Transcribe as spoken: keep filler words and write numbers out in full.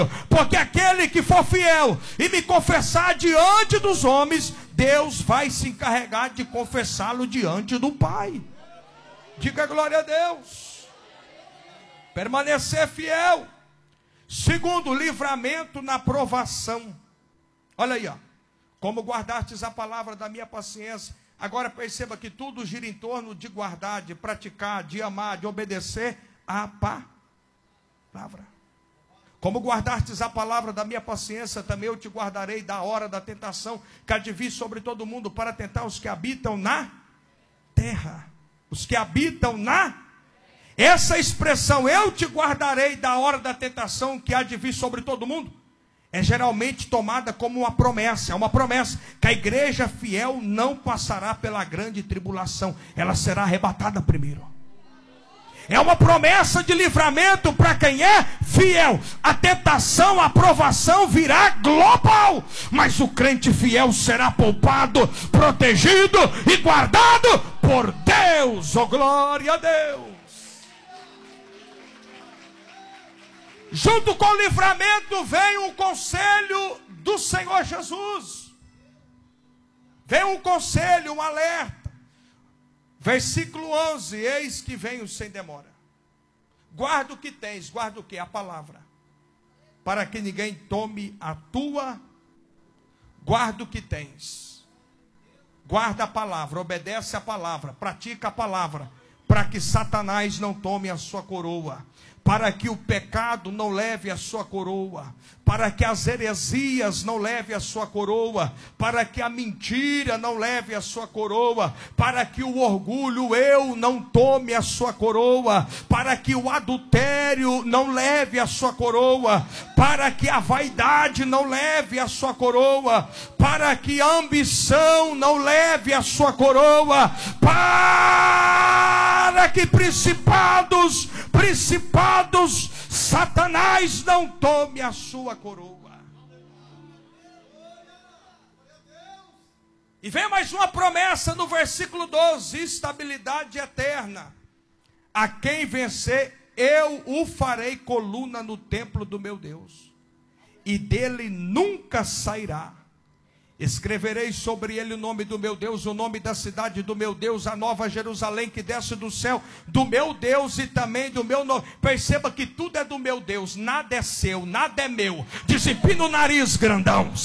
Porque aquele que for fiel e me confessar diante dos homens, Deus vai se encarregar de confessá-lo diante do Pai. Diga glória a Deus. Permanecer fiel. Segundo, livramento na provação. Olha aí, ó. Como guardastes a palavra da minha paciência. Agora perceba que tudo gira em torno de guardar, de praticar, de amar, de obedecer a palavra. Como guardastes a palavra da minha paciência, também eu te guardarei da hora da tentação, que há de vir sobre todo mundo para tentar os que habitam na terra. Os que habitam na... Essa expressão, eu te guardarei da hora da tentação, que há de vir sobre todo mundo, é geralmente tomada como uma promessa. É uma promessa que a igreja fiel não passará pela grande tribulação. Ela será arrebatada primeiro. É uma promessa de livramento para quem é fiel. A tentação, a provação virá global, mas o crente fiel será poupado, protegido e guardado por Deus. Oh, glória a Deus! Junto com o livramento vem um conselho do Senhor Jesus. Vem um conselho, um alerta. Versículo onze, eis que venho sem demora. Guarda o que tens, guarda o que? A palavra. Para que ninguém tome a tua, guarda o que tens. Guarda a palavra, obedece a palavra, pratica a palavra, para que Satanás não tome a sua coroa. Para que o pecado não leve a sua coroa, para que as heresias não leve a sua coroa, para que a mentira não leve a sua coroa, para que o orgulho eu não tome a sua coroa, para que o adultério não leve a sua coroa, para que a vaidade não leve a sua coroa, para que a ambição não leve a sua coroa, para que principados, principados, Satanás não tome a sua coroa. E vem mais uma promessa no versículo doze: estabilidade eterna. A quem vencer, eu o farei coluna no templo do meu Deus, e dele nunca sairá. Escreverei sobre ele o nome do meu Deus, o nome da cidade do meu Deus, a nova Jerusalém que desce do céu, do meu Deus e também do meu nome. Perceba que tudo é do meu Deus, nada é seu, nada é meu. Desempina o nariz, grandão.